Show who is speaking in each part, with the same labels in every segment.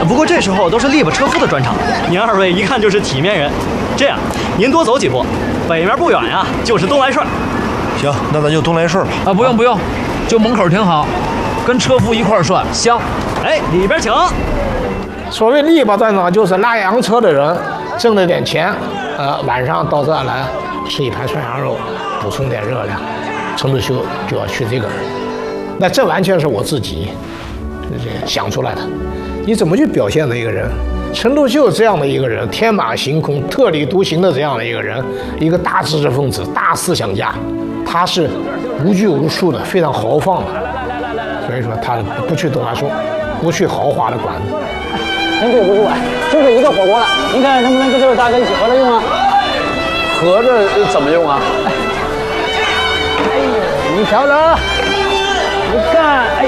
Speaker 1: 不过这时候都是力巴车夫的专场，您二位一看就是体面人。这样，您多走几步，北面不远呀，就是东来顺。
Speaker 2: 行，那咱就东来顺吧。
Speaker 3: 啊，不用，就门口挺好，跟车夫一块涮香。
Speaker 1: 哎，里边请。
Speaker 4: 所谓力巴专场，就是拉洋车的人挣了点钱，晚上到这儿来吃一盘涮羊肉，补充点热量。陈独秀就要去这个，那这完全是我自己想出来的。你怎么去表现的一个人？陈独秀这样的一个人，天马行空、特立独行的这样的一个人，一个大知识分子、大思想家，他是无拘无束的，非常豪放的。所以说他不去东来顺，不去豪华的馆子。
Speaker 5: 真对不住啊，就这一个火锅了，您看能不能跟这位大哥一起合着用啊？
Speaker 6: 合着怎么用啊？
Speaker 5: 哎呦，你瞧着，你看，哎呀，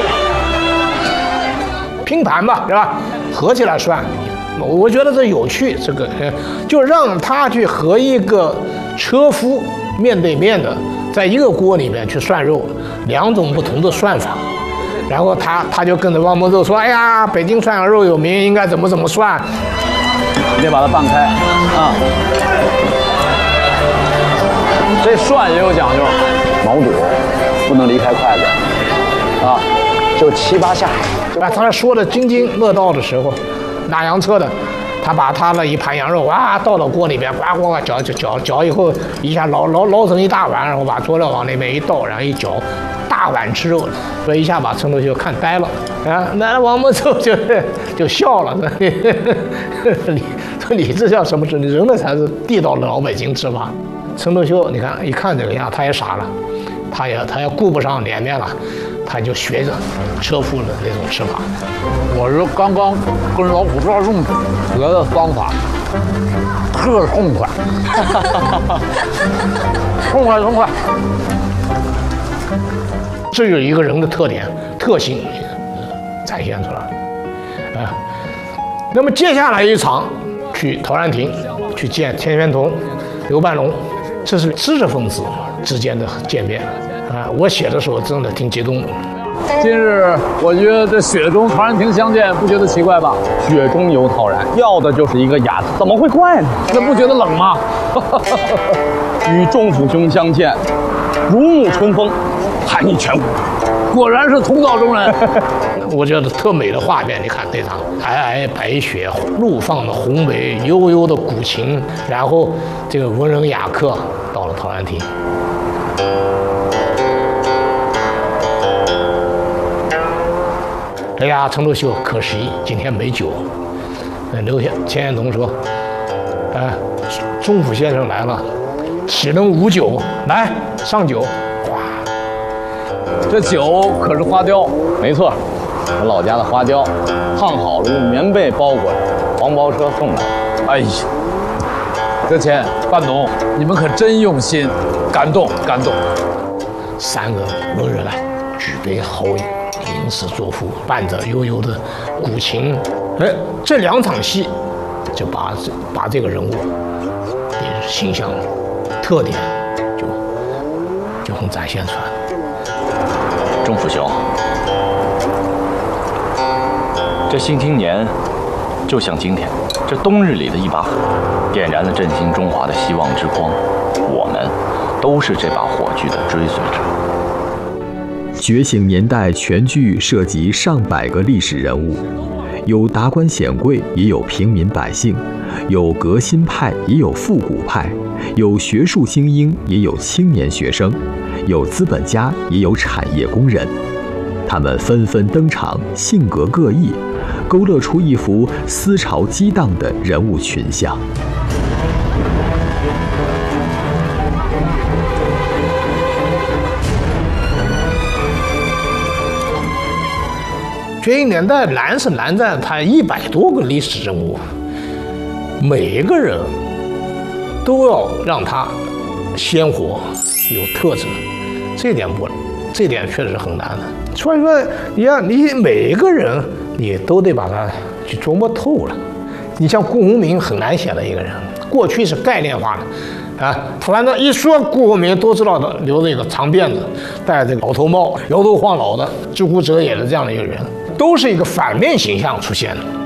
Speaker 4: 拼盘吧，是吧？合起来涮，我觉得这有趣。这个就让他去和一个车夫面对面的，在一个锅里面去涮肉，两种不同的涮法。然后他就跟着汪孟寿说：“哎呀，北京涮羊肉有名，应该怎么涮。”
Speaker 6: 你得把它拌开啊。这涮也有讲究，毛肚不能离开筷子啊，就7、8下。
Speaker 4: 他说的津津乐道的时候，拉洋车的，他把他的一盘羊肉倒到锅里边，呱呱搅以后，一下捞成一大碗，然后把佐料往那边一倒，然后一搅。大碗吃肉，所以一下把陈独秀看呆了啊！那王孟寿就笑了，你这叫什么吃？你人那才是地道的老北京吃法。陈独秀，你看一看这个样，他也傻了，他也顾不上脸面了，他就学着车夫的那种吃法。
Speaker 6: 我是刚刚跟老虎抓粽子学的方法，特痛快，痛快。这就是一个人的特点、特性展现出来啊。那么接下来一场去陶然亭去见钱玄同、刘半龙，这是知识分子之间的见面啊。我写的时候真的挺激动的。 今日我觉得这雪中陶然亭相见，不觉得奇怪吧？
Speaker 7: 雪中有陶然，要的就是一个雅字，怎么会怪呢？
Speaker 6: 那不觉得冷吗？
Speaker 7: 与仲甫兄相见，如沐春风，寒意全无。
Speaker 6: 果然是同道中人。
Speaker 4: 我觉得特美的画面，你看那场皑皑白雪，怒放的宏伟，悠悠的古琴，然后这个文人雅客到了陶然亭。哎呀，陈独秀可惜今天没酒。钱玄同说：“仲甫先生来了，岂能无酒？来上酒。”哇，
Speaker 6: 这酒可是花雕，
Speaker 7: 没错，我老家的花雕，烫好了用棉被包裹着，黄包车送来。
Speaker 6: 哎呀，这钱半农，你们可真用心，感动。
Speaker 4: 三个文人举杯豪饮，吟诗作赋，伴着悠悠的古琴，这两场戏就把这个人物的形象特点就很展现出来。
Speaker 8: 仲甫兄，这新青年就像今天这冬日里的一把火，点燃了振兴中华的希望之光。我们都是这把火炬的追随者。
Speaker 9: 觉醒年代全剧涉及上百个历史人物，有达官显贵，也有平民百姓，有革新派，也有复古派，有学术精英，也有青年学生，有资本家，也有产业工人。他们纷纷登场，性格各异，勾勒出一幅思潮激荡的人物群像。
Speaker 4: 觉醒年代难是难在它100多个历史人物，每一个人都要让他鲜活有特质，这点确实是很难的。所以说，你每一个人你都得把他去琢磨透了。你像顾鸿铭很难写的一个人，过去是概念化的啊，反正一说顾鸿铭都知道的，留着一个长辫子，戴这个老头帽，摇头晃脑的，知乎者也的这样的一个人，都是一个反面形象出现的。